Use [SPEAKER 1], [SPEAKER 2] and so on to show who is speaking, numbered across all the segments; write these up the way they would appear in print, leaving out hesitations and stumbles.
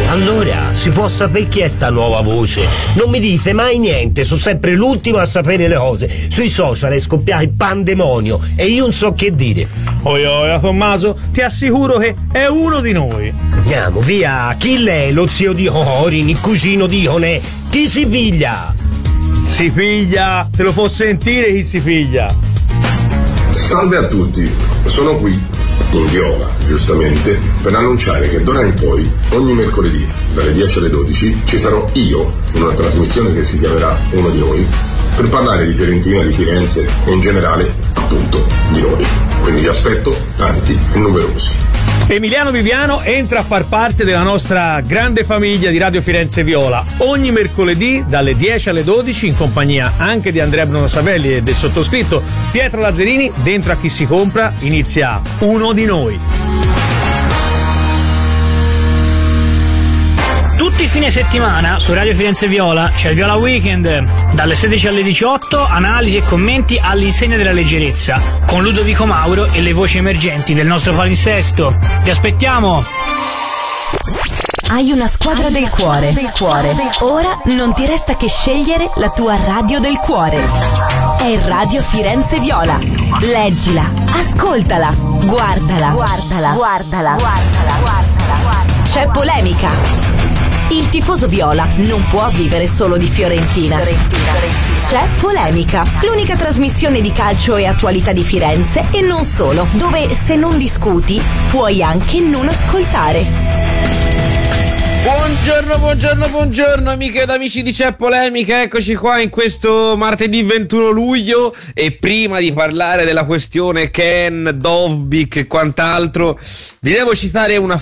[SPEAKER 1] Allora, si può sapere chi è sta nuova voce? Non mi dite mai niente, sono sempre l'ultimo a sapere le cose. Sui social è scoppiato il pandemonio e io non so che dire.
[SPEAKER 2] Oi, Tommaso, ti assicuro che è uno di noi.
[SPEAKER 1] Andiamo, via. Chi lei? Lo zio di Corin, il cugino di Honè? Chi si piglia?
[SPEAKER 2] Si piglia, te lo può sentire chi si piglia.
[SPEAKER 3] Salve a tutti, sono qui in viola, giustamente, per annunciare che d'ora in poi, ogni mercoledì, dalle 10 alle 12, ci sarò io in una trasmissione che si chiamerà Uno di Noi, per parlare di Fiorentina, di Firenze e in generale, appunto, di noi. Quindi vi aspetto tanti e numerosi.
[SPEAKER 2] Emiliano Viviano entra a far parte della nostra grande famiglia di Radio Firenze Viola ogni mercoledì dalle 10 alle 12 in compagnia anche di Andrea Bruno Savelli e del sottoscritto Pietro Lazzarini. Dentro a Chi si compra inizia Uno di Noi.
[SPEAKER 4] Tutti i fine settimana su Radio Firenze Viola c'è il Viola Weekend, dalle 16 alle 18, analisi e commenti all'insegna della leggerezza, con Ludovico Mauro e le voci emergenti del nostro palinsesto. Vi aspettiamo!
[SPEAKER 5] Hai una squadra del cuore. Ora non ti resta che scegliere la tua radio del cuore. È Radio Firenze Viola. Leggila, ascoltala, guardala. C'è polemica. Il tifoso viola non può vivere solo di Fiorentina. C'è polemica, l'unica trasmissione di calcio e attualità di Firenze e non solo, dove se non discuti puoi anche non ascoltare.
[SPEAKER 6] Buongiorno amiche ed amici di C'è Polemica, eccoci qua in questo martedì 21 luglio e prima di parlare della questione Ken, Dovbyk e quant'altro vi devo citare una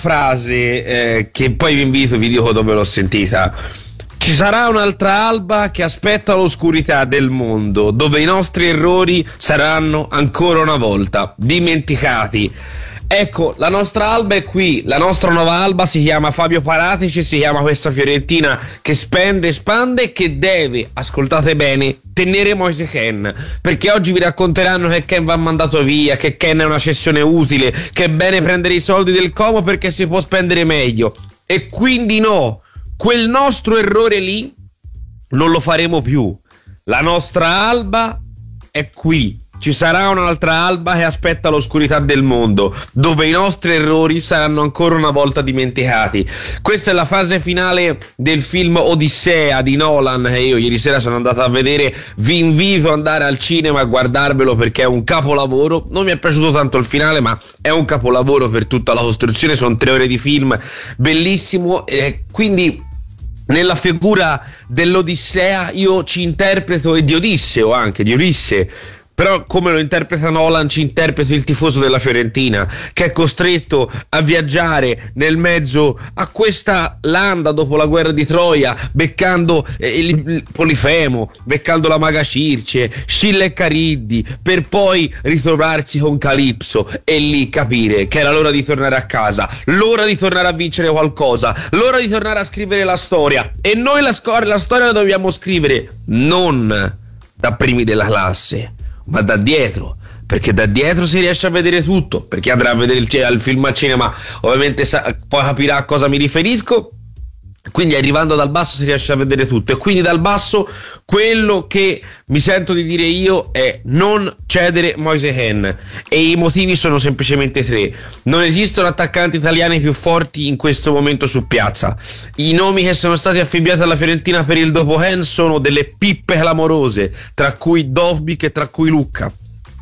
[SPEAKER 6] frase che poi vi dico dove l'ho sentita. Ci sarà un'altra alba che aspetta l'oscurità del mondo, dove i nostri errori saranno ancora una volta dimenticati. Ecco, la nostra alba è qui, la nostra nuova alba si chiama Fabio Paratici, si chiama questa Fiorentina che spende, espande e che deve, ascoltate bene, tenere Moise Kean, perché oggi vi racconteranno che Kean va mandato via, che Kean è una cessione utile, che è bene prendere i soldi del Como perché si può spendere meglio, e quindi no, quel nostro errore lì non lo faremo più. La nostra alba è qui. Ci sarà un'altra alba che aspetta l'oscurità del mondo, dove i nostri errori saranno ancora una volta dimenticati. Questa è la fase finale del film Odissea di Nolan, che io ieri sera sono andato a vedere. Vi invito ad andare al cinema a guardarvelo perché è un capolavoro. Non mi è piaciuto tanto il finale, ma è un capolavoro per tutta la costruzione. Sono 3 ore di film, bellissimo, quindi nella figura dell'Odissea io ci interpreto, e di Odisseo anche, di Ulisse, però come lo interpreta Nolan ci interpreto il tifoso della Fiorentina che è costretto a viaggiare nel mezzo a questa landa dopo la guerra di Troia, beccando il Polifemo, beccando la Maga Circe, Scilla e Cariddi, per poi ritrovarsi con Calipso e lì capire che era l'ora di tornare a casa, l'ora di tornare a vincere qualcosa, l'ora di tornare a scrivere la storia. E noi la storia la dobbiamo scrivere non da primi della classe, ma da dietro, perché da dietro si riesce a vedere tutto. Per chi andrà a vedere il film al cinema ovviamente poi capirà a cosa mi riferisco. Quindi arrivando dal basso si riesce a vedere tutto, e quindi dal basso quello che mi sento di dire io è non cedere Moise Kean, e i motivi sono semplicemente 3. Non esistono attaccanti italiani più forti in questo momento su piazza. I nomi che sono stati affibbiati alla Fiorentina per il dopo Kean sono delle pippe clamorose, tra cui Dovbyk e tra cui Lucca.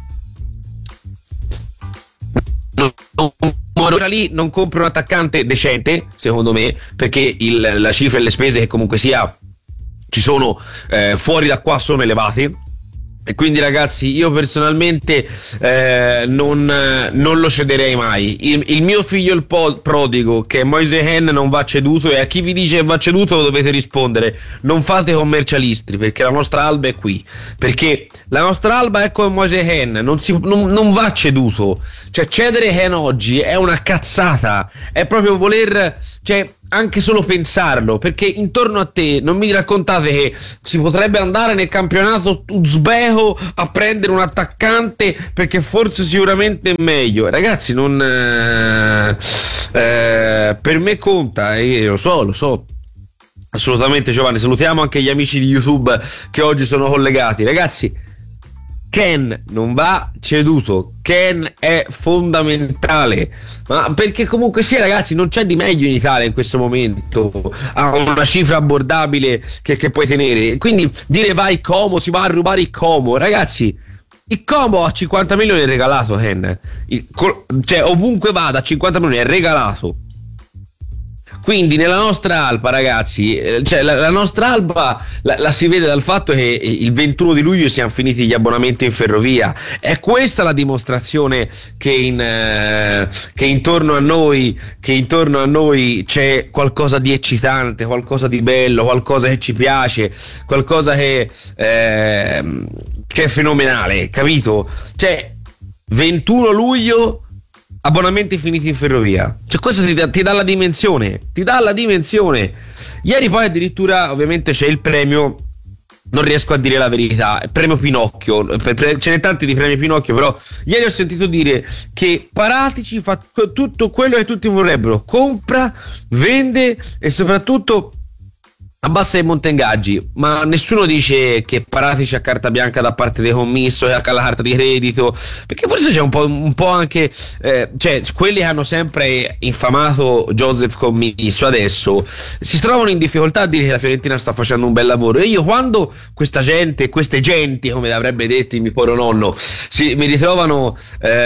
[SPEAKER 6] Ora lì non compro un attaccante decente, secondo me, perché la cifra e le spese che comunque sia ci sono fuori da qua sono elevate, e quindi ragazzi io personalmente non lo cederei mai. Il mio figlio il prodigo, che è Moise Kean, non va ceduto, e a chi vi dice che va ceduto dovete rispondere: non fate commercialisti, perché la nostra alba è qui, perché la nostra alba è come Moise Kean, non va ceduto. Cioè cedere Kean oggi è una cazzata, è proprio voler, cioè anche solo pensarlo, perché intorno a te non mi raccontate che si potrebbe andare nel campionato uzbeko a prendere un attaccante perché forse sicuramente è meglio. Ragazzi, non per me conta, lo so assolutamente. Giovanni, salutiamo anche gli amici di YouTube che oggi sono collegati. Ragazzi, Ken non va ceduto, Ken è fondamentale, ma perché comunque sia, ragazzi, non c'è di meglio in Italia in questo momento, ha una cifra abbordabile che puoi tenere, quindi dire vai Como, si va a rubare il Como, ragazzi, il Como a 50 milioni è regalato, Ken, cioè ovunque vada a 50 milioni è regalato. Quindi nella nostra Alba, ragazzi, cioè la nostra Alba la si vede dal fatto che il 21 di luglio siano finiti gli abbonamenti in ferrovia. È questa la dimostrazione che intorno a noi c'è qualcosa di eccitante, qualcosa di bello, qualcosa che ci piace, qualcosa che è fenomenale, capito? Cioè 21 luglio abbonamenti finiti in ferrovia, cioè questo ti dà la dimensione, Ieri poi addirittura ovviamente c'è il premio, non riesco a dire la verità, il premio Pinocchio, ce n'è tanti di premi Pinocchio, però ieri ho sentito dire che Paratici fa tutto quello che tutti vorrebbero, compra, vende e soprattutto abbassa i montengaggi, ma nessuno dice che Paratici ha carta bianca da parte dei commisso e ha la carta di credito, perché forse c'è un po' anche cioè quelli che hanno sempre infamato Joseph Commisso adesso si trovano in difficoltà a dire che la Fiorentina sta facendo un bel lavoro, e io quando queste genti, come avrebbe detto il mio povero nonno, si ritrovano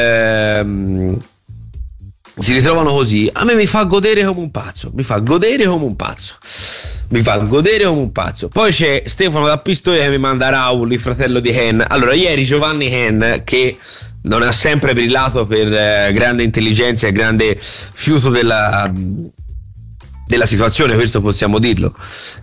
[SPEAKER 6] così, a me mi fa godere come un pazzo. Poi c'è Stefano da Pistoia che mi manda Raul, il fratello di Ken. Allora, ieri Giovanni Ken, che non ha sempre brillato per grande intelligenza e grande fiuto della situazione, questo possiamo dirlo,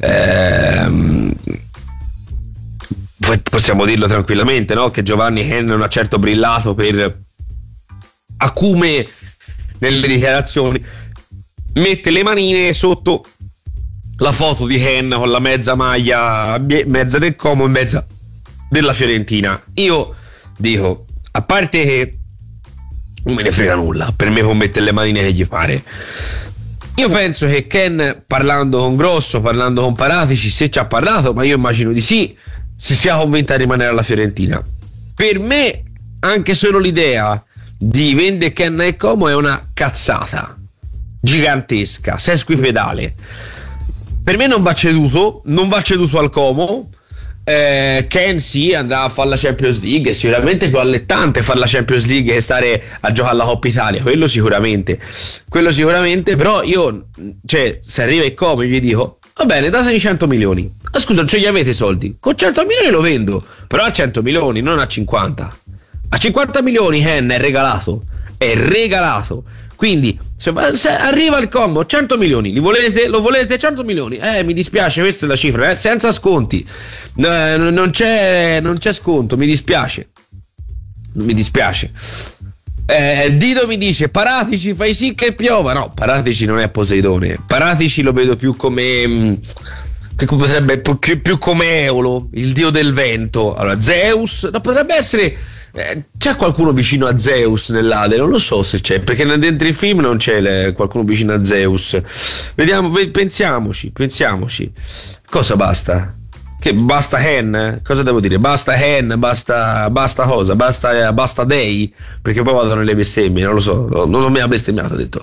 [SPEAKER 6] possiamo dirlo tranquillamente, no? Che Giovanni Ken non ha certo brillato per acume nelle dichiarazioni, mette le manine sotto la foto di Ken con la mezza maglia, mezza del Como e mezza della Fiorentina. Io dico, a parte che non me ne frega nulla, per me può mettere le manine che gli pare, io penso che Ken, parlando con Grosso, parlando con Paratici, se ci ha parlato, ma io immagino di sì, si sia convinta a rimanere alla Fiorentina. Per me anche solo l'idea di vendere Ken e Como è una cazzata gigantesca, sesquipedale. Per me non va ceduto al Como. Ken sì, andrà a fare la Champions League, è sicuramente più allettante fare la Champions League che stare a giocare alla Coppa Italia, quello sicuramente, però io, cioè, se arriva il Como gli dico va bene, datemi 100 milioni, ma scusa, non ce li avete i soldi, con 100 milioni lo vendo, però a 100 milioni, non a 50. A 50 milioni Ken è regalato. Quindi se arriva il Como 100 milioni, lo volete 100 milioni? Mi dispiace, questa è la cifra, senza sconti, non c'è sconto, mi dispiace. Dito mi dice Paratici fai sì che piova. No, Paratici non è Poseidone, Paratici lo vedo più come che potrebbe più come Eolo, il dio del vento. Allora Zeus, no, potrebbe essere. C'è qualcuno vicino a Zeus nell'Ade? Non lo so se c'è, perché dentro il film non c'è qualcuno vicino a Zeus. Vediamo, pensiamoci. Cosa basta? Che basta Ken? Cosa devo dire? Basta Ken, basta cosa? Basta Dei? Perché poi vado nelle bestemmie, non lo so, non mi ha bestemmiato, ho detto.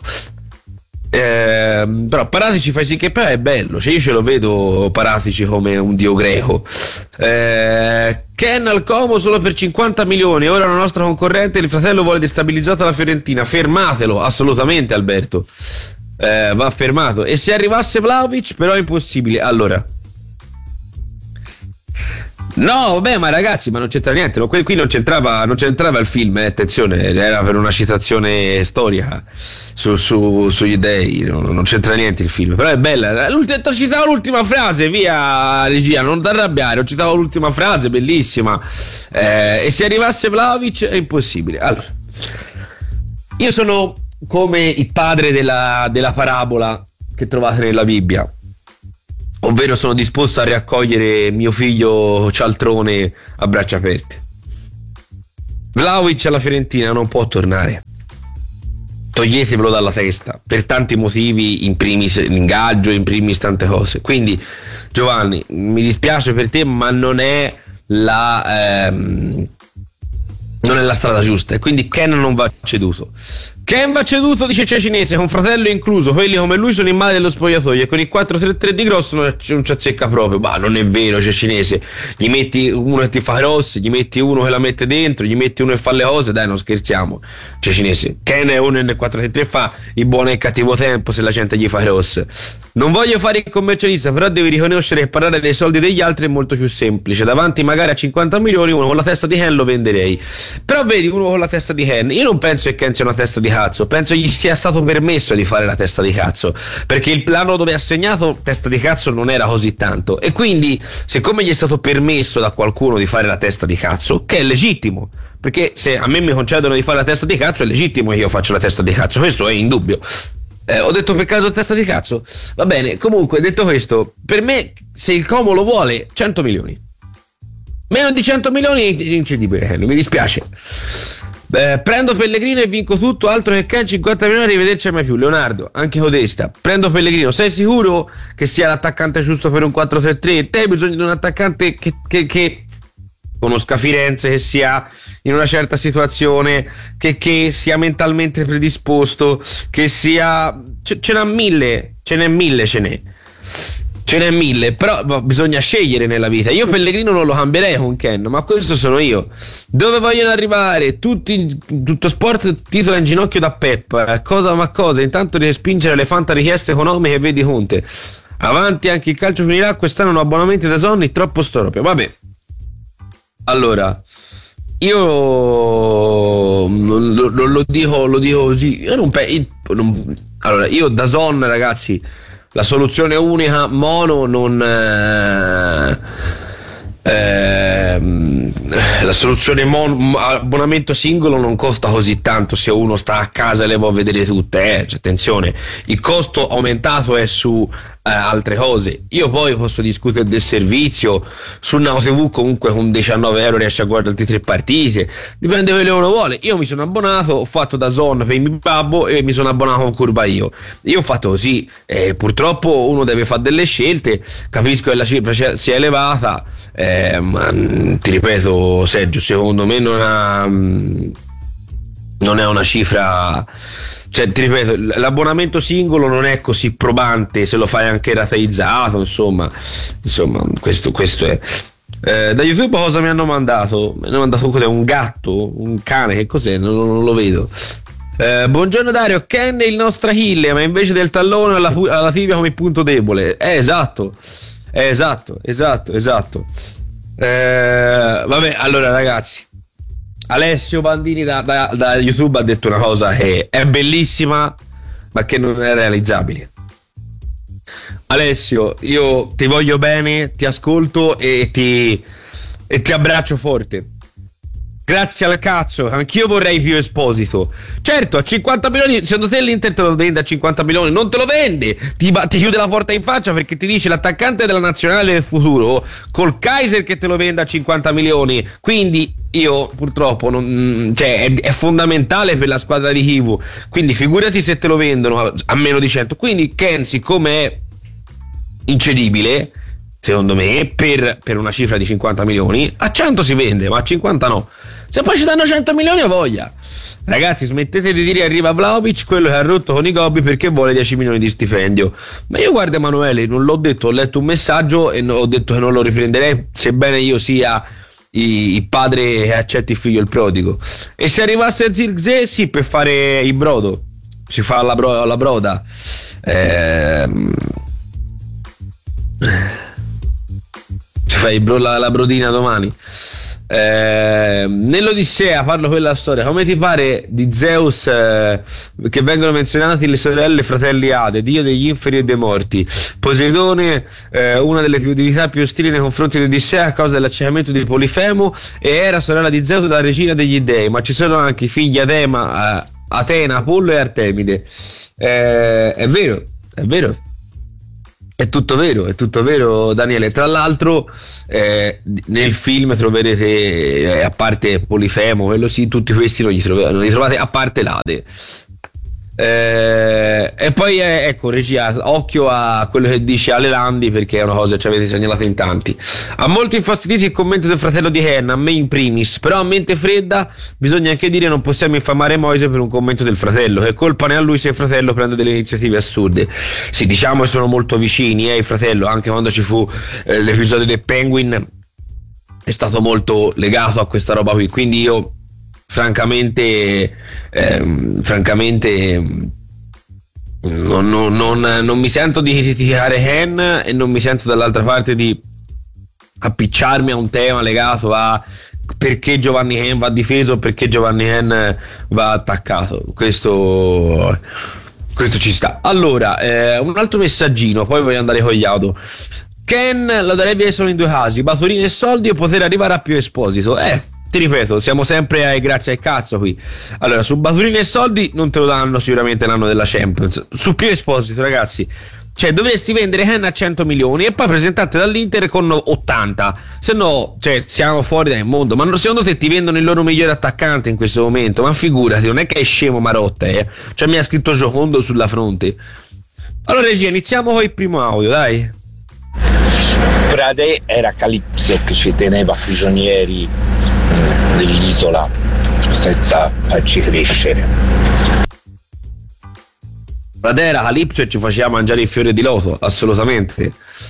[SPEAKER 6] Però Paratici fai sì che poi è bello, cioè io ce lo vedo Paratici come un dio greco. Ken al Como solo per 50 milioni, ora la nostra concorrente, il fratello vuole destabilizzata la Fiorentina, fermatelo, assolutamente Alberto, va fermato. E se arrivasse Vlahovic però è impossibile. Allora no, vabbè, ma ragazzi, ma non c'entra niente, no? Qui non c'entrava il film, attenzione, era per una citazione storica sugli dei, non c'entra niente il film, però è bella. Citavo l'ultima frase, via regia, non ti arrabbiare, ho citato l'ultima frase, bellissima. E se arrivasse Vlahovic è impossibile. Allora, io sono come il padre della parabola che trovate nella Bibbia, ovvero sono disposto a riaccogliere mio figlio cialtrone a braccia aperte. Vlahovic alla Fiorentina non può tornare, toglietevelo dalla testa per tanti motivi, in primis l'ingaggio, in primis tante cose. Quindi Giovanni, mi dispiace per te, ma non è la strada giusta, e quindi Ken non va ceduto. Ken va ceduto, dice c'è Cinese, con fratello incluso, quelli come lui sono in male dello spogliatoio e con il 4-3-3 di Grosso non ci azzecca proprio. Ma non è vero, c'è Cinese, gli metti uno che ti fa cross, gli metti uno che la mette dentro, gli metti uno che fa le cose, dai, non scherziamo. C'è Cinese, Ken è uno nel 4-3-3, fa il buono e il cattivo tempo se la gente gli fa cross. Non voglio fare il commercialista, però devi riconoscere che parlare dei soldi degli altri è molto più semplice. Davanti magari a 50 milioni uno con la testa di Ken lo venderei, però vedi, uno con la testa di Ken, io non penso che Ken sia una testa di cazzo, penso gli sia stato permesso di fare la testa di cazzo, perché il plano dove ha segnato testa di cazzo non era così tanto, e quindi siccome gli è stato permesso da qualcuno di fare la testa di cazzo, che è legittimo, perché se a me mi concedono di fare la testa di cazzo è legittimo che io faccia la testa di cazzo, questo è indubbio. Ho detto per caso testa di cazzo? Va bene, comunque detto questo, per me se il Como lo vuole 100 milioni, meno di 100 milioni incredibile, mi dispiace. Prendo Pellegrino e vinco tutto, altro che Ken 50 milioni, arrivederci mai più. Leonardo, anche Codesta, prendo Pellegrino, sei sicuro che sia l'attaccante giusto per un 4-3-3? Te hai bisogno di un attaccante che conosca Firenze, che sia in una certa situazione, che sia mentalmente predisposto, che sia... ce n'è mille, però bisogna scegliere nella vita. Io Pellegrino non lo cambierei con Ken, ma questo sono io. Dove vogliono arrivare? Tutto sport titola in ginocchio da Pep. Cosa? Intanto di spingere le fanta richieste economiche, vedi Conte. Avanti, anche il calcio finirà, quest'anno non abbonamenti da Sony, troppo storopio. Vabbè. Allora, io lo dico così. Allora, io da Zon, ragazzi, la soluzione unica mono non la soluzione abbonamento singolo non costa così tanto se uno sta a casa e le può vedere tutte, cioè, attenzione, il costo aumentato è su altre cose. Io poi posso discutere del servizio su Now TV, comunque con 19 euro riesci a guardarti 3 partite, dipende quello che uno vuole. Io mi sono abbonato, ho fatto da Zon per il mio babbo e mi sono abbonato con Curva io ho fatto così, purtroppo uno deve fare delle scelte, capisco che la cifra sia elevata, ma ti ripeto Sergio, secondo me non è una cifra, cioè ti ripeto, l'abbonamento singolo non è così probante se lo fai anche rateizzato, insomma questo è. Da YouTube cosa mi hanno mandato? Mi hanno mandato cos'è? Un gatto? Un cane? Che cos'è? Non lo vedo. Buongiorno Dario, Ken è il nostro Achille, ma invece del tallone alla tibia come punto debole. Esatto. Vabbè, allora ragazzi, Alessio Bandini da YouTube ha detto una cosa che è bellissima ma che non è realizzabile. Alessio, io ti voglio bene, ti ascolto e ti abbraccio forte. Grazie al cazzo, anch'io vorrei più Esposito. Certo, a 50 milioni, secondo te l'Inter te lo vende a 50 milioni? Non te lo vende, ti chiude la porta in faccia perché ti dice l'attaccante della nazionale del futuro col Kaiser che te lo vende a 50 milioni. Quindi io purtroppo è fondamentale per la squadra di Kivu, quindi figurati se te lo vendono a meno di 100. Quindi Ken, siccome è incedibile secondo me per una cifra di 50 milioni, a 100 si vende, ma a 50 no. Se poi ci danno 100 milioni a voglia. Ragazzi, smettete di dire arriva Vlahovic, quello che ha rotto con i Gobbi perché vuole 10 milioni di stipendio. Ma io, guarda Emanuele, non l'ho detto, ho letto un messaggio e ho detto che non lo riprenderei, sebbene io sia il padre che accetta il figlio il prodigo. E se arrivasse Zirkzee, sì, per fare il brodo si fa la broda. Si fa la brodina domani. Nell'Odissea, parlo quella storia, come ti pare di Zeus che vengono menzionati le sorelle e fratelli Ade, dio degli inferi e dei morti, Poseidone, una delle divinità più ostili nei confronti di Odissea a causa dell'accecamento di Polifemo, e era sorella di Zeus, la regina degli dei, ma ci sono anche i figli Atena, Apollo e Artemide. È vero. È tutto vero Daniele. Tra l'altro nel film troverete, a parte Polifemo, quello sì, tutti questi non li trovate, a parte l'Ade. E poi ecco, regia, occhio a quello che dice Ale Landi, perché è una cosa che ci avete segnalato in tanti. A molti infastiditi il commento del fratello di Ken, a me in primis, però a mente fredda bisogna anche dire non possiamo infamare Moise per un commento del fratello, che colpa ne ha lui se il fratello prende delle iniziative assurde. Sì, diciamo che sono molto vicini, il fratello, anche quando ci fu l'episodio del Penguin è stato molto legato a questa roba qui, quindi io francamente non mi sento di criticare Ken e non mi sento dall'altra parte di appicciarmi a un tema legato a perché Giovanni Ken va difeso, perché Giovanni Ken va attaccato. Questo ci sta. Allora, un altro messaggino, poi voglio andare con Iado. Ken lo darei via solo in due casi: Baturini e soldi, o poter arrivare a più Esposito. Ti ripeto, siamo sempre ai grazie al cazzo qui. Allora, su Baturini e soldi non te lo danno sicuramente l'anno della Champions. Su più Esposito, ragazzi, cioè dovresti vendere Ken a 100 milioni e poi presentate dall'Inter con 80, se no, cioè, siamo fuori dal mondo. Ma secondo te ti vendono il loro migliore attaccante in questo momento? Ma figurati, non è che è scemo Marotta, cioè mi ha scritto Giocondo sulla fronte. Allora regia, iniziamo con il primo audio, dai.
[SPEAKER 7] Pradè era Calipso che ci teneva prigionieri dell'isola senza farci crescere.
[SPEAKER 6] Pradè era Calipso e ci faceva mangiare il fiore di loto, assolutamente.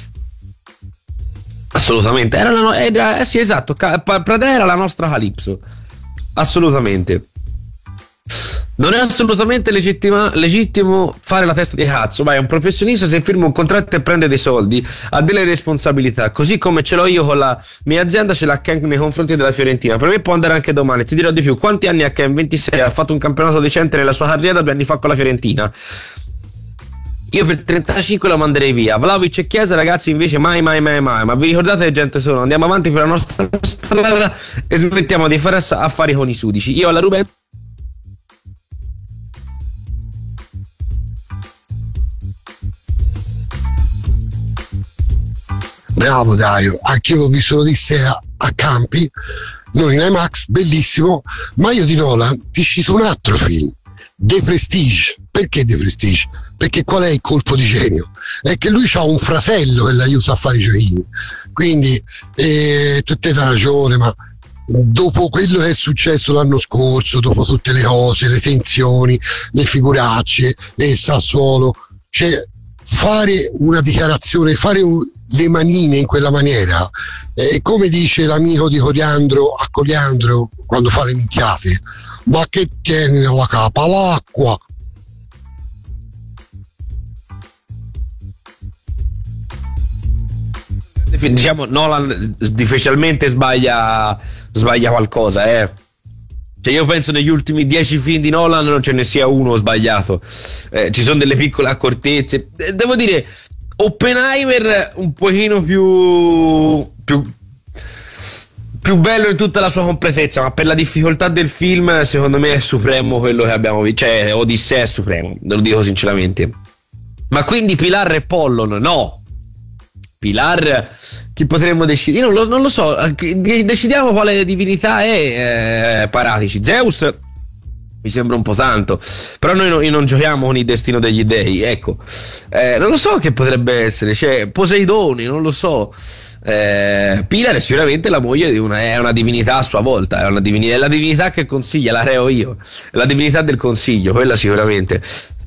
[SPEAKER 6] Sì, esatto, Pradè era la nostra Calipso, assolutamente. Non è assolutamente legittimo fare la testa di cazzo, ma è un professionista, se firma un contratto e prende dei soldi ha delle responsabilità, così come ce l'ho io con la mia azienda, ce l'ha Ken nei confronti della Fiorentina. Per me può andare anche domani, ti dirò di più. Quanti anni ha Ken? 26, ha fatto un campionato decente nella sua carriera 2 anni fa con la Fiorentina. Io per 35 lo manderei via. Vlahovic e Chiesa, ragazzi, invece mai. Ma vi ricordate che gente sono? Andiamo avanti per la nostra strada e smettiamo di fare affari con i sudici. Io alla Ruben.
[SPEAKER 8] Bravo Dario, anche io l'ho visto, lo disse a Campi, non in IMAX, bellissimo. Ma io di Nolan ti cito un altro film, The Prestige. Perché The Prestige? Perché qual è il colpo di genio? È che lui ha un fratello che l'aiuta a fare i giochini, quindi tu te dai ragione, ma dopo quello che è successo l'anno scorso, dopo tutte le cose, le tensioni, le figuracce, il Sassuolo, cioè fare una dichiarazione, fare le manine in quella maniera, come dice l'amico di Coriandro a Coriandro quando fa le minchiate: ma che tieni nella capa? L'acqua.
[SPEAKER 6] Diciamo Nolan difficilmente sbaglia qualcosa, Cioè io penso negli ultimi 10 film di Nolan non ce ne sia uno sbagliato, ci sono delle piccole accortezze. Devo dire Oppenheimer un pochino più bello in tutta la sua completezza, ma per la difficoltà del film secondo me è supremo quello che abbiamo visto, cioè Odissea è supremo, lo dico sinceramente. Ma quindi Pilar e Pollon? No, Pilar chi potremmo decidere? Io non lo so, decidiamo quale divinità è Paratici. Zeus mi sembra un po' tanto, però noi non giochiamo con il destino degli dei, ecco. Non lo so che potrebbe essere, cioè Poseidone, non lo so. Pilar è sicuramente la moglie di è una divinità a sua volta, è la divinità che consiglia, la reo io, è la divinità del consiglio, quella sicuramente.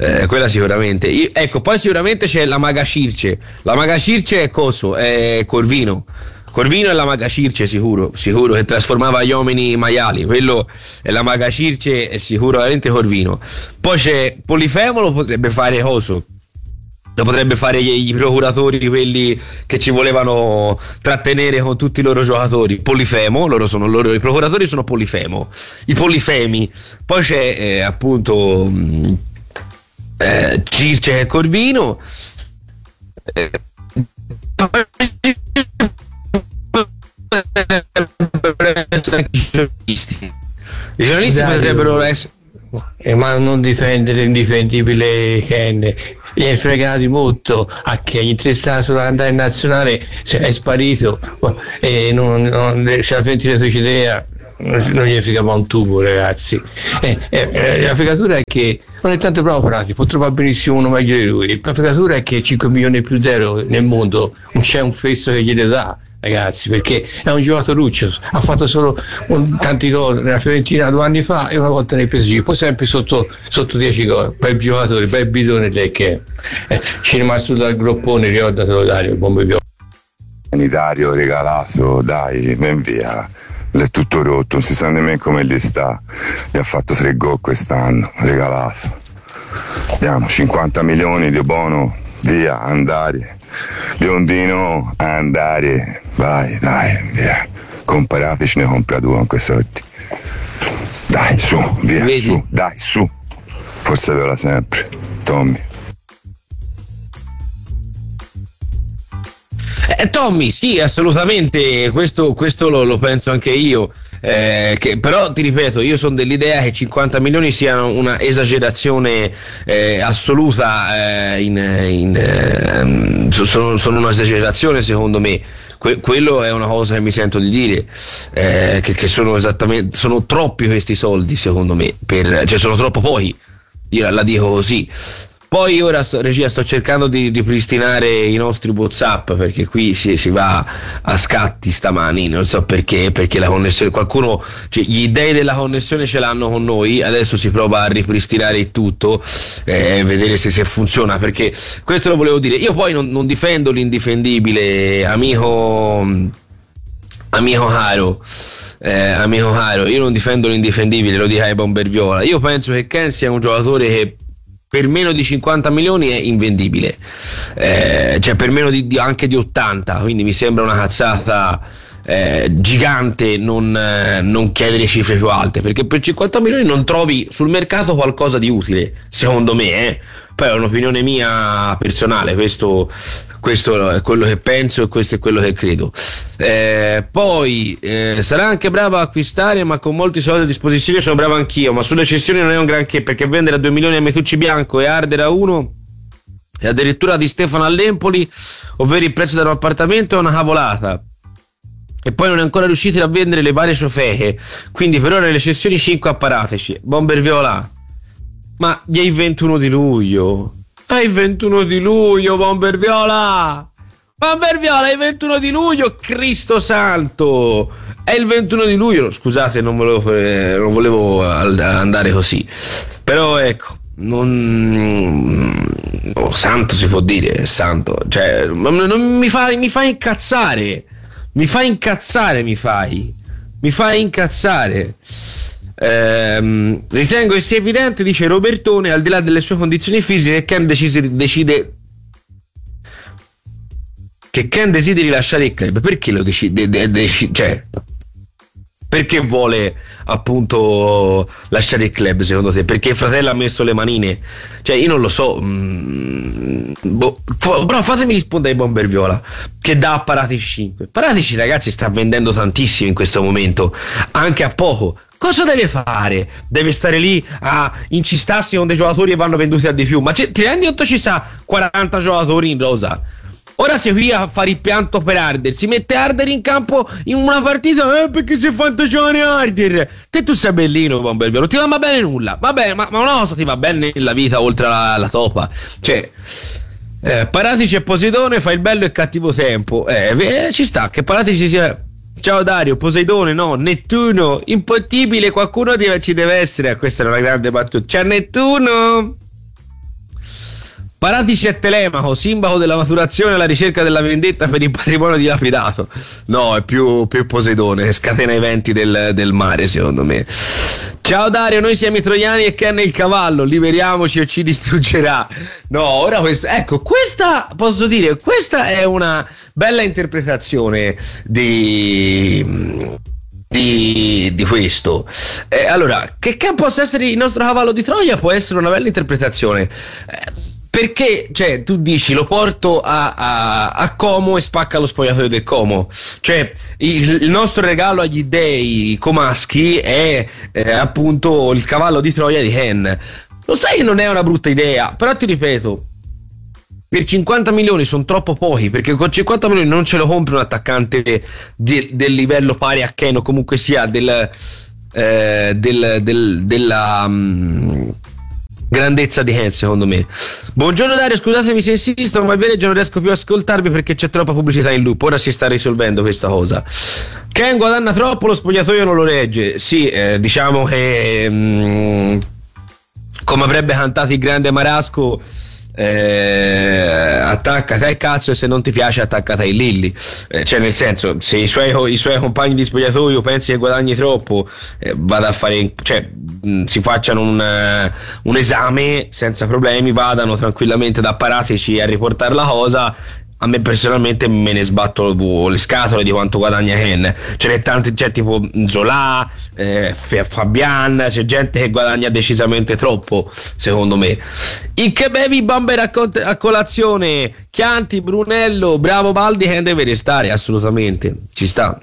[SPEAKER 6] Ecco, poi sicuramente c'è la maga Circe. La maga Circe è coso? È Corvino è la maga Circe, sicuro che trasformava gli uomini in maiali. Quello è la maga Circe, è sicuramente Corvino. Poi c'è Polifemo, lo potrebbe fare coso, lo potrebbe fare i procuratori, quelli che ci volevano trattenere con tutti i loro giocatori. Polifemo, i procuratori sono Polifemo, i Polifemi. Poi c'è appunto Circe e Corvino. I giornalisti potrebbero essere,
[SPEAKER 9] ma non difendere l'indifendibile Ken. gli è fregati molto a che gli interessa solo andare in nazionale, se è sparito e se la Fiorentina fece idea non gli fregava un tubo, ragazzi. La fregatura è che non è tanto bravo Prati, può trovare benissimo uno meglio di lui. La fregatura è che 5 milioni più d'euro nel mondo non c'è un fesso che gliele dà, ragazzi, perché è un giocatoruccio, ha fatto solo tanti gol nella Fiorentina 2 anni fa e una volta nel PSG, poi sempre sotto 10 gol. Bel giocatore, bel bidone lei che ci è rimasto dal groppone, ricordatelo Dario, bombe viola.
[SPEAKER 10] Sanitario regalato, dai, ben via. L'è tutto rotto, non si sa nemmeno come gli sta. Gli ha fatto 3 gol quest'anno, regalato. Andiamo, 50 milioni di buono, via, andare. Biondino, andare, vai, dai, via. Comparateci, ne compra 2 con quei soldi. Dai, su, via, vedi? Su, dai, su. Forza Viola sempre, Tommy.
[SPEAKER 6] Tommy, sì, assolutamente, questo lo penso anche io, però ti ripeto, io sono dell'idea che 50 milioni siano una esagerazione assoluta, sono un'esagerazione secondo me. Quello è una cosa che mi sento di dire, che sono troppi questi soldi secondo me, cioè sono troppo pochi, io la dico così. Poi ora regia sto cercando di ripristinare i nostri WhatsApp, perché qui si va a scatti stamani, non so perché la connessione, qualcuno, cioè, gli dei della connessione ce l'hanno con noi, adesso si prova a ripristinare il tutto, vedere se funziona, perché questo lo volevo dire. Io poi non difendo l'indifendibile, amico caro, io non difendo l'indifendibile, lo dica ai Bomber Viola. Io penso che Ken sia un giocatore che per meno di 50 milioni è invendibile, cioè per meno anche di 80, quindi mi sembra una cazzata gigante non chiedere cifre più alte, perché per 50 milioni non trovi sul mercato qualcosa di utile, secondo me, poi è un'opinione mia personale, questo è quello che penso e questo è quello che credo. Poi sarà anche bravo a acquistare, ma con molti soldi a disposizione sono bravo anch'io, ma sulle cessioni non è un granché, perché vendere a 2 milioni a Metucci Bianco e Arder a 1 e addirittura di Stefano all'Empoli, ovvero il prezzo da un appartamento, è una cavolata. E poi non è ancora riusciti a vendere le varie ciofeche, quindi per ora le cessioni 5 apparateci. Bomber Viola, ma gli è il 21 di luglio. È il 21 di luglio, Bomber Viola! Bomber Viola, è il 21 di luglio, Cristo santo! È il 21 di luglio, scusate, non volevo andare così. Però ecco, santo si può dire, santo. Cioè, non mi fa incazzare. Mi fa incazzare. Ritengo che sia evidente, dice Robertone, al di là delle sue condizioni fisiche, che Ken desideri lasciare il club. Perché lo decide? Cioè, perché vuole appunto lasciare il club, secondo te? Perché il fratello ha messo le manine? Cioè, io non lo so, però fatemi rispondere ai Bomber Viola, che dà a Paratici 5. Paratici, ragazzi, sta vendendo tantissimo in questo momento, anche a poco. Cosa deve fare? Deve stare lì a incistarsi con dei giocatori che vanno venduti a di più? Ma ti rendi conto ci sa 40 giocatori in rosa? Ora sei qui a fare il pianto per Arder, si mette Arder in campo in una partita perché si è fatto giocare Arder. Tu sei bellino, Bomber, non ti va bene nulla. Vabbè, ma una cosa ti va bene nella vita oltre alla topa? Cioè, Paratici e Poseidone fa il bello e cattivo tempo. Ci sta che Paratici sia... Ciao Dario, Poseidone no, Nettuno, impossibile, qualcuno ci deve essere. Questa è una grande battuta. C'è Nettuno. Paratici è Telemaco, sindaco della maturazione alla ricerca della vendetta per il patrimonio dilapidato. No, è più Poseidone, scatena i venti del mare, secondo me. Ciao Dario, noi siamo i troiani e Ken è il cavallo, liberiamoci o ci distruggerà. No, ora questa posso dire, questa è una bella interpretazione di questo. Allora, che Ken possa essere il nostro cavallo di Troia può essere una bella interpretazione. Perché, cioè, tu dici lo porto a Como e spacca lo spogliatoio del Como. Cioè, il nostro regalo agli dei comaschi è appunto il cavallo di Troia di Ken. Lo sai che non è una brutta idea, però ti ripeto, per 50 milioni sono troppo pochi, perché con 50 milioni non ce lo compri un attaccante del livello pari a Kane, o comunque sia della grandezza di Kane, secondo me. Buongiorno Dario, scusatemi se insisto, ma è vero che non riesco più a ascoltarvi perché c'è troppa pubblicità in loop. Ora si sta risolvendo questa cosa. Kane guadagna troppo, lo spogliatoio non lo regge. Sì, diciamo che come avrebbe cantato il grande Marasco, attaccati al cazzo, e se non ti piace attaccati ai Lilli, cioè nel senso, se i suoi compagni di spogliatoio pensi che guadagni troppo, vada a fare, cioè si facciano un esame senza problemi, vadano tranquillamente da Paratici a riportare la cosa. A me personalmente me ne sbatto le scatole di quanto guadagna Ken. Ce n'è tanti, c'è tipo Zola, Fabian, c'è gente che guadagna decisamente troppo, secondo me. Il che bevi bomber a colazione, Chianti, Brunello, bravo Baldi, che deve restare, assolutamente, ci sta.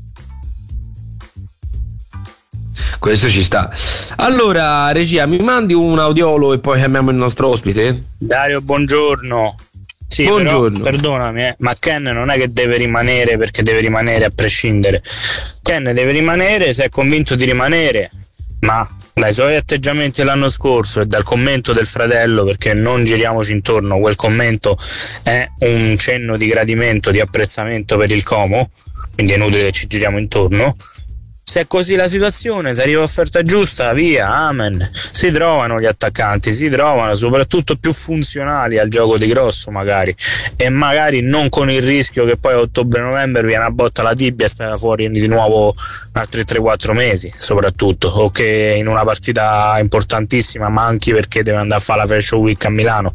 [SPEAKER 6] Questo ci sta. Allora, regia, mi mandi un audiolo e poi chiamiamo il nostro ospite?
[SPEAKER 11] Dario, buongiorno. Sì,
[SPEAKER 6] buongiorno.
[SPEAKER 11] Però, perdonami, ma Ken non è che deve rimanere perché deve rimanere a prescindere. Ken deve rimanere se è convinto di rimanere, ma dai suoi atteggiamenti l'anno scorso e dal commento del fratello, perché non giriamoci intorno, quel commento è un cenno di gradimento, di apprezzamento per il Como, quindi è inutile che ci giriamo intorno. Se è così la situazione, se arriva offerta giusta, via, amen. Si trovano gli attaccanti, si trovano soprattutto più funzionali al gioco di grosso magari, e magari non con il rischio che poi a ottobre-novembre viene a botta la tibia e stai fuori di nuovo altri 3-4 mesi soprattutto, o che in una partita importantissima manchi perché deve andare a fare la Fashion Week a Milano.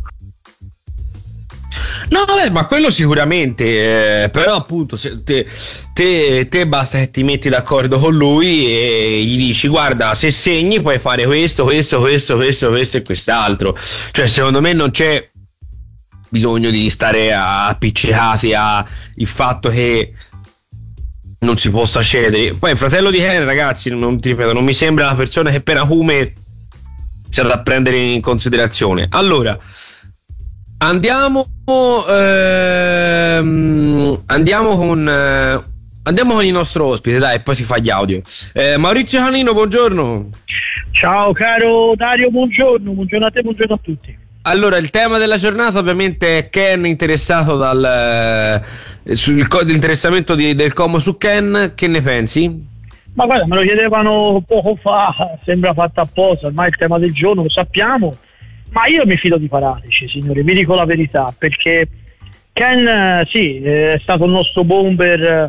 [SPEAKER 6] No, vabbè, ma quello sicuramente, però appunto te basta che ti metti d'accordo con lui e gli dici: guarda, se segni puoi fare questo e quest'altro. Cioè, secondo me non c'è bisogno di stare appiccicati a il fatto che non si possa cedere. Poi il fratello di Ken, ragazzi, non mi sembra una persona che per Acume c'è da prendere in considerazione. Allora, andiamo con il nostro ospite, dai, e poi si fa gli audio. Maurizio Canino, buongiorno.
[SPEAKER 12] Ciao caro Dario, buongiorno a te, buongiorno a tutti.
[SPEAKER 6] Allora, il tema della giornata ovviamente è Ken interessato sull'interessamento del Como su Ken. Che ne pensi?
[SPEAKER 12] Ma guarda, me lo chiedevano poco fa, sembra fatta apposta, ormai il tema del giorno lo sappiamo. Ma io mi fido di Paratici, signori, vi dico la verità, perché Ken sì, è stato il nostro bomber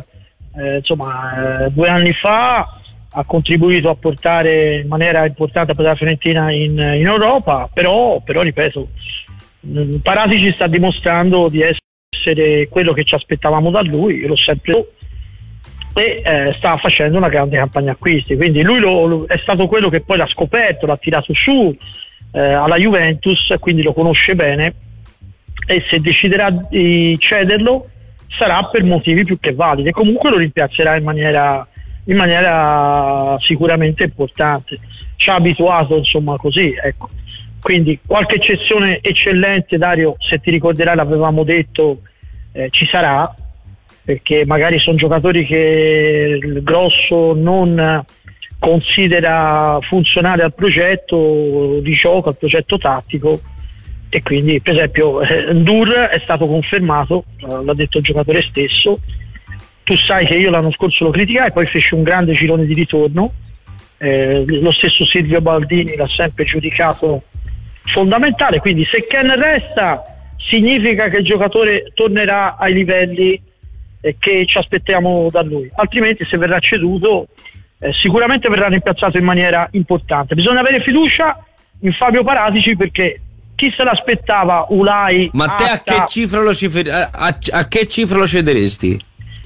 [SPEAKER 12] 2 anni fa, ha contribuito a portare in maniera importante la Fiorentina in Europa, però ripeto, Paratici sta dimostrando di essere quello che ci aspettavamo da lui, io l'ho sempre detto, e sta facendo una grande campagna acquisti, quindi lui è stato quello che poi l'ha scoperto, l'ha tirato su alla Juventus, quindi lo conosce bene, e se deciderà di cederlo sarà per motivi più che validi, e comunque lo rimpiazzerà in maniera sicuramente importante. Ci ha abituato, insomma, così, ecco. Quindi qualche eccezione eccellente, Dario, se ti ricorderai l'avevamo detto, ci sarà, perché magari sono giocatori che il grosso non considera funzionale al progetto di gioco, al progetto tattico, e quindi per esempio Ndur è stato confermato, l'ha detto il giocatore stesso. Tu sai che io l'anno scorso lo criticai, poi fece un grande girone di ritorno, lo stesso Silvio Baldini l'ha sempre giudicato fondamentale, quindi se Ken resta significa che il giocatore tornerà ai livelli che ci aspettiamo da lui, altrimenti se verrà ceduto sicuramente verrà rimpiazzato in maniera importante. Bisogna avere fiducia in Fabio Paratici, perché chi se l'aspettava Ulai?
[SPEAKER 6] Ma te a che cifra lo cederesti?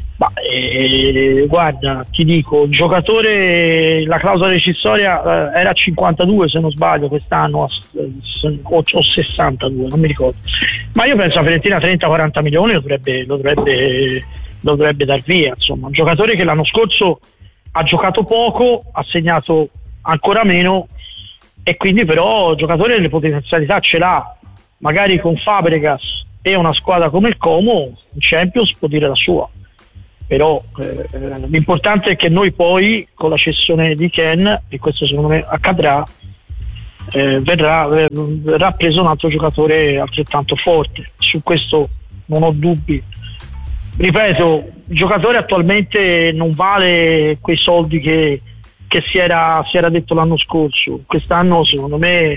[SPEAKER 12] Guarda, ti dico, il giocatore, la clausola rescissoria era a 52 se non sbaglio quest'anno, o 62, non mi ricordo, ma io penso a Fiorentina 30-40 milioni lo dovrebbe dar via, insomma, un giocatore che l'anno scorso ha giocato poco, ha segnato ancora meno, e quindi però il giocatore le potenzialità ce l'ha, magari con Fabregas e una squadra come il Como in Champions può dire la sua, però l'importante è che noi poi con la cessione di Ken, e questo secondo me accadrà, verrà preso un altro giocatore altrettanto forte. Su questo non ho dubbi. Ripeto, il giocatore attualmente non vale quei soldi che si era detto l'anno scorso. Quest'anno secondo me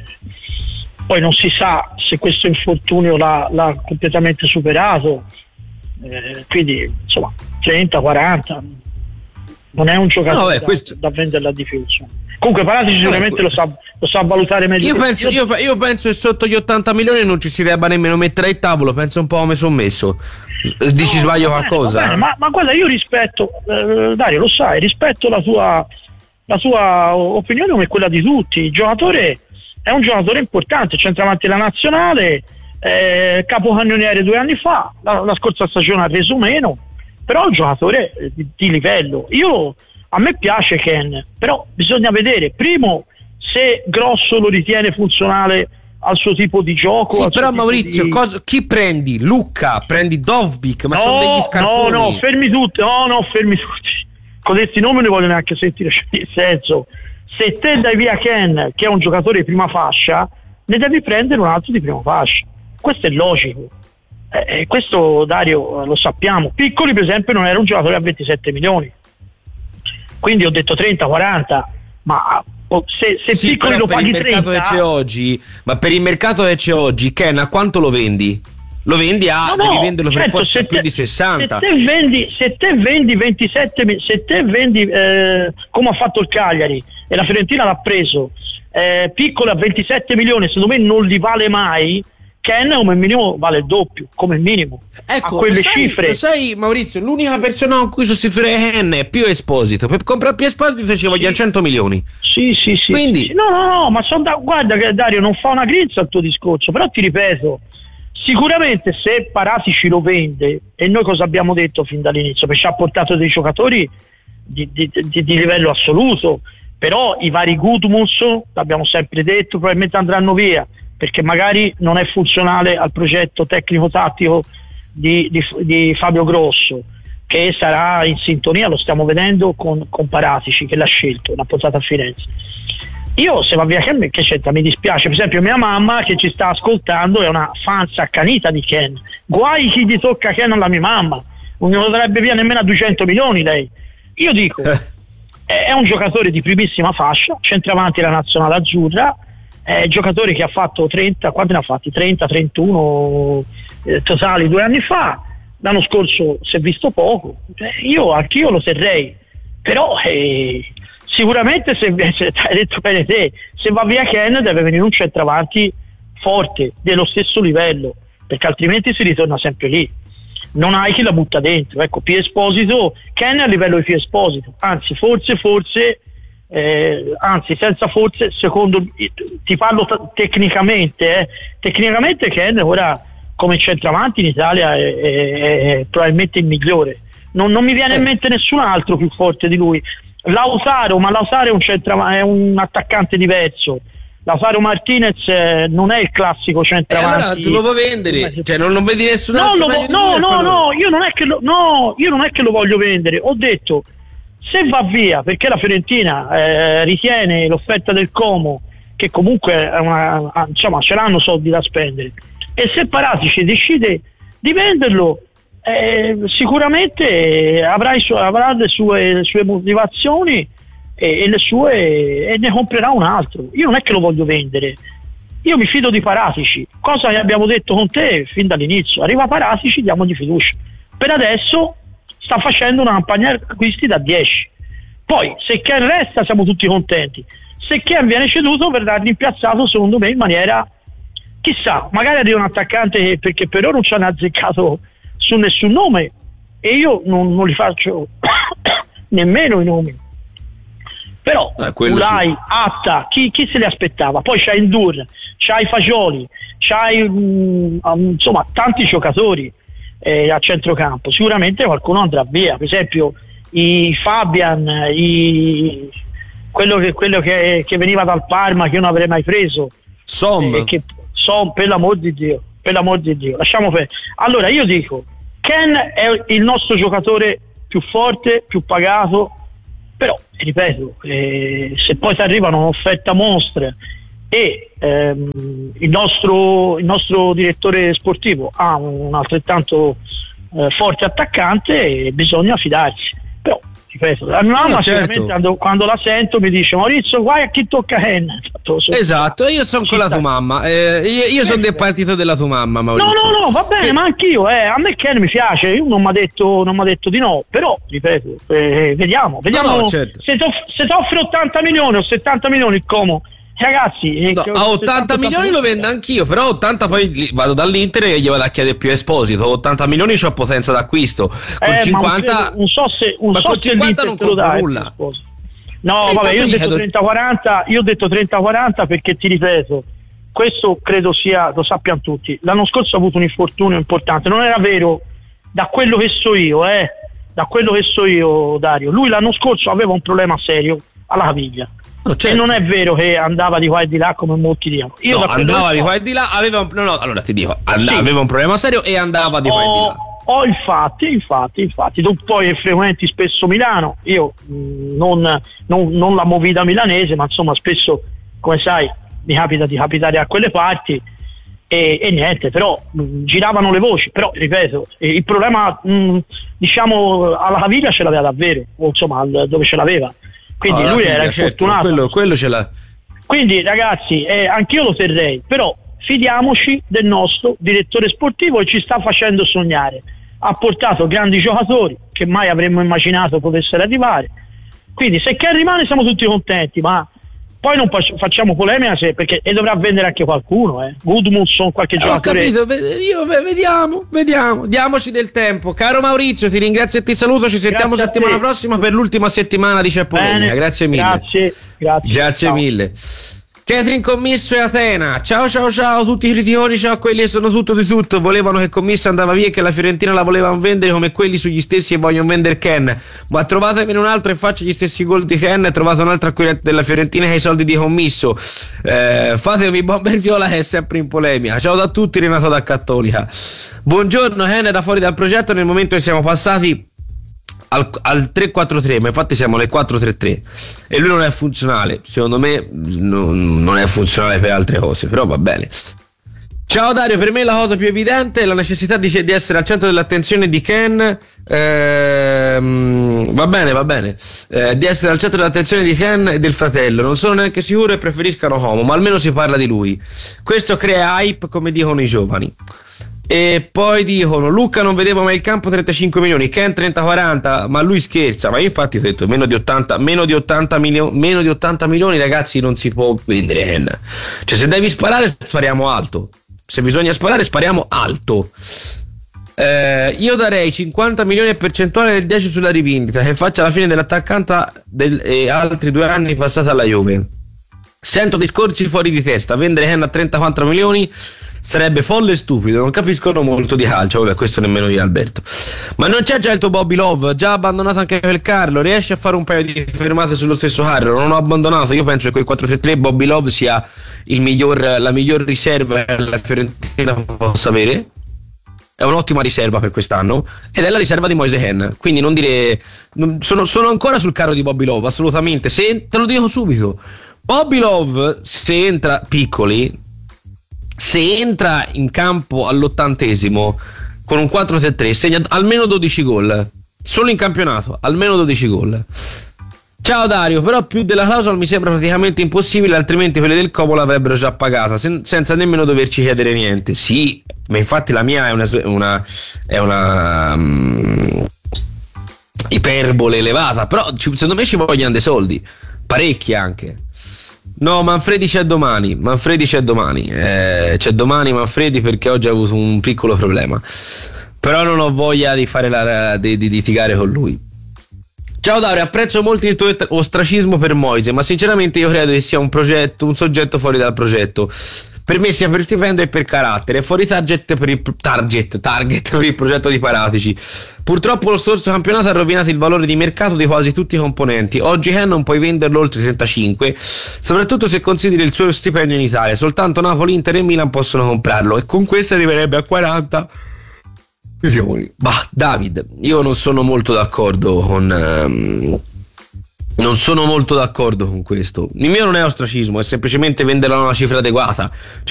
[SPEAKER 12] poi non si sa se questo infortunio l'ha completamente superato, quindi insomma 30-40 non è un giocatore da venderla di più. Comunque Paratici sicuramente lo sa valutare meglio.
[SPEAKER 6] Io penso che sotto gli 80 milioni non ci si debba nemmeno mettere al tavolo, penso un po' come sono messo. Dici sbaglio qualcosa?
[SPEAKER 12] Bene, ma guarda, io rispetto, Dario, lo sai, rispetto la sua opinione come quella di tutti. Il giocatore è un giocatore importante, centravanti della nazionale, capocannoniere 2 anni fa, la scorsa stagione ha reso meno, però è un giocatore di livello. A me piace Ken, però bisogna vedere primo se Grosso lo ritiene funzionale al suo tipo di gioco.
[SPEAKER 6] Sì, però Maurizio, chi prendi? Lucca, prendi Dovbyk, ma sono degli scarponi.
[SPEAKER 12] No, fermi tutti. Con questi nomi non ne voglio neanche sentire, nel senso, se te dai via Ken, che è un giocatore di prima fascia, ne devi prendere un altro di prima fascia. Questo è logico. Questo, Dario, lo sappiamo. Piccoli, per esempio, non era un giocatore a 27 milioni. Quindi ho detto 30-40, ma se
[SPEAKER 6] sì,
[SPEAKER 12] Piccoli lo paghi 30,
[SPEAKER 6] ma per il mercato che c'è oggi, Ken, a quanto lo vendi? Lo vendi devi venderlo per forza più di 60.
[SPEAKER 12] Se te vendi 27, se te vendi come ha fatto il Cagliari e la Fiorentina l'ha preso, Piccolo a 27 milioni, secondo me non li vale mai. Ken come minimo vale il doppio, come minimo.
[SPEAKER 6] Ecco,
[SPEAKER 12] a quelle cifre.
[SPEAKER 6] Lo sai, Maurizio, l'unica persona con cui sostituire Ken è Pio Esposito. Per comprare Pio Esposito ci vogliono 100 milioni.
[SPEAKER 12] Sì.
[SPEAKER 6] Quindi
[SPEAKER 12] No, ma guarda che Dario non fa una grinza al tuo discorso, però ti ripeto, sicuramente se Paratici lo vende, e noi cosa abbiamo detto fin dall'inizio, perché ci ha portato dei giocatori di livello assoluto, però i vari Gudmunds, l'abbiamo sempre detto, probabilmente andranno via, perché magari non è funzionale al progetto tecnico-tattico di Fabio Grosso, che sarà in sintonia, lo stiamo vedendo con Paratici, che l'ha scelto, l'ha portato a Firenze. Io se va via Ken, che c'entra? Mi dispiace. Per esempio mia mamma che ci sta ascoltando è una fan accanita di Ken. Guai chi gli tocca Ken alla mia mamma, non lo darebbe via nemmeno a 200 milioni lei. Io dico è un giocatore di primissima fascia, centravanti della nazionale azzurra, giocatore che ha fatto 30, quanti ne ha fatti? 30-31 totali 2 anni fa. L'anno scorso si è visto poco, anch'io lo terrei, però sicuramente se hai detto bene te, se va via Ken deve venire un centravanti forte, dello stesso livello, perché altrimenti si ritorna sempre lì, non hai chi la butta dentro. Ecco, Pio Esposito, Ken è a livello di Pio Esposito, anzi senza forse, secondo, ti parlo tecnicamente Ken ora come centravanti in Italia è probabilmente il migliore, non mi viene in mente nessun altro più forte di lui. Lautaro è un attaccante diverso. Lautaro Martinez non è il classico centravanti.
[SPEAKER 6] Allora tu lo vuoi vendere? Cioè non vedi nessun altro?
[SPEAKER 12] Io non è che lo voglio vendere. Ho detto, se va via perché la Fiorentina ritiene l'offerta del Como, che comunque è insomma ce l'hanno soldi da spendere, e se Paratici decide di venderlo, sicuramente avrà le sue motivazioni e ne comprerà un altro. Io non è che lo voglio vendere, io mi fido di Paratici, cosa che abbiamo detto con te fin dall'inizio. Arriva Paratici, diamogli fiducia. Per adesso sta facendo una campagna acquisti da 10, poi se Ken resta siamo tutti contenti, se Ken viene ceduto verrà rimpiazzato secondo me in maniera, chissà, magari arriva un attaccante, perché per ora non ci hanno azzeccato su nessun nome e io non li faccio nemmeno i nomi, però Ulai, sì. Atta, chi se li aspettava? Poi c'hai Indur, c'hai Fagioli, c'hai insomma tanti giocatori a centrocampo, sicuramente qualcuno andrà via, per esempio i Fabian, quello che veniva dal Parma, che io non avrei mai preso, Som, per l'amor di Dio, per l'amor di Dio, lasciamo perdere. Allora io dico, Ken è il nostro giocatore più forte, più pagato, però ripeto, se poi ti arrivano un'offerta mostra e il nostro direttore sportivo ha un altrettanto forte attaccante, bisogna fidarsi. Però ripeto, la mamma certo. Quando la sento mi dice: Maurizio, guai a chi tocca Ken.
[SPEAKER 6] Esatto, io sono con la tua mamma, io sono del partito della tua mamma, Maurizio.
[SPEAKER 12] No, va bene, ma anch'io, a me Ken mi piace, io non mi ha detto di no, però ripeto, vediamo
[SPEAKER 6] no, certo.
[SPEAKER 12] se ti offre 80 milioni o 70 milioni Como, ragazzi,
[SPEAKER 6] a 80 milioni lo vendo anch'io, però 80 poi vado dall'Inter e gli vado a chiedere più Esposito. 80 milioni c'ho potenza d'acquisto, con 50
[SPEAKER 12] non so se
[SPEAKER 6] con 50 non compro nulla.
[SPEAKER 12] No, vabbè, io ho detto 30-40 perché ti ripeto, questo credo sia, lo sappiano tutti, l'anno scorso ha avuto un infortunio importante, non era vero da quello che so io, Dario, lui l'anno scorso aveva un problema serio alla caviglia. Certo. E non è vero che andava di qua e di là come molti dicono.
[SPEAKER 6] Andava di qua e di là, aveva un problema serio e andava di qua e di là.
[SPEAKER 12] Infatti, tu poi frequenti spesso Milano, io non la movida milanese, ma insomma spesso, come sai, mi capita di capitare a quelle parti e niente, però giravano le voci, però ripeto, il problema diciamo alla caviglia ce l'aveva davvero, o insomma dove ce l'aveva. Quindi lui era infortunato,
[SPEAKER 6] certo, quello ce l'ha.
[SPEAKER 12] Quindi ragazzi, anch'io lo terrei, però fidiamoci del nostro direttore sportivo che ci sta facendo sognare. Ha portato grandi giocatori che mai avremmo immaginato potessero arrivare, quindi se Ken rimane siamo tutti contenti, ma poi non facciamo polemica perché dovrà vendere anche qualcuno, Gudmundsson, qualche giocatore.
[SPEAKER 6] Ho capito, vediamo, diamoci del tempo. Caro Maurizio, ti ringrazio e ti saluto, ci sentiamo settimana prossima per l'ultima settimana di C'è Polemica. Grazie mille. Grazie mille. Catherine Commisso e Atena, ciao tutti i criticoni, ciao a quelli che sono tutto di tutto, volevano che Commisso andava via e che la Fiorentina la volevano vendere come quelli sugli stessi e vogliono vendere Ken, ma trovatemi un altro e faccio gli stessi gol di Ken e trovate un altro acquirente della Fiorentina che ha i soldi di Commisso, fatevi Bomber Viola che è sempre in polemica. Ciao a tutti, Renato da Cattolica. Buongiorno, Ken era fuori dal progetto nel momento che siamo passati al 3-4-3, ma infatti siamo nel 4-3-3 e lui non è funzionale, secondo me non è funzionale per altre cose, però va bene. Ciao Dario, per me la cosa più evidente è la necessità di essere al centro dell'attenzione di Ken, va bene, di essere al centro dell'attenzione di Ken e del fratello, non sono neanche sicuro e preferiscano Como, ma almeno si parla di lui, questo crea hype come dicono i giovani. E poi dicono Luca non vedeva mai il campo, 35 milioni, Ken 30-40, ma lui scherza. Ma io infatti ho detto meno di 80 milioni ragazzi non si può vendere Ken. Cioè se devi sparare spariamo alto, se bisogna sparare spariamo alto. Io darei 50 milioni e percentuale del 10 sulla rivendita che faccia la fine dell'attaccante e altri 2 anni passati alla Juve. Sento discorsi fuori di testa, vendere Ken a 34 milioni sarebbe folle e stupido, non capiscono molto di calcio, vabbè, questo nemmeno io, Alberto. Ma non c'è già il tuo Bobby Love, già abbandonato anche quel Carlo, riesce a fare un paio di fermate sullo stesso Carlo? Non ho abbandonato, io penso che quel 4-3-3 Bobby Love sia la miglior riserva che la Fiorentina possa avere. È un'ottima riserva per quest'anno ed è la riserva di Moise Ken, quindi non dire sono ancora sul carro di Bobby Love, assolutamente. Se te lo dico subito, Bobby Love se entra in campo all'80° con un 4-3-3 segna almeno 12 gol solo in campionato, almeno 12 gol. Ciao Dario, però più della clausola mi sembra praticamente impossibile, altrimenti quelli del Como l'avrebbero già pagata senza nemmeno doverci chiedere niente. Sì, ma infatti la mia è una iperbole elevata, però secondo me ci vogliono dei soldi, parecchi anche. No, Manfredi c'è domani, c'è domani Manfredi, perché oggi ha avuto un piccolo problema, però non ho voglia di fare di litigare con lui. Ciao Dario, apprezzo molto il tuo ostracismo per Moise, ma sinceramente io credo che sia un soggetto fuori dal progetto. Per me sia per stipendio e per carattere, fuori target per il progetto di Paratici. Purtroppo lo scorso campionato ha rovinato il valore di mercato di quasi tutti i componenti. Oggi Ken non puoi venderlo oltre 35, soprattutto se consideri il suo stipendio in Italia. Soltanto Napoli, Inter e Milan possono comprarlo e con questo arriverebbe a 40 milioni. Bah, David, io non sono molto d'accordo con questo. Il mio non è ostracismo, è semplicemente venderla a una cifra adeguata.